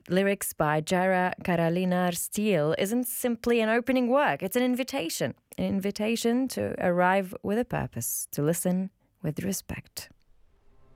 lyrics by Jara Karolina Steele isn't simply an opening work, it's an invitation to arrive with a purpose, to listen with respect.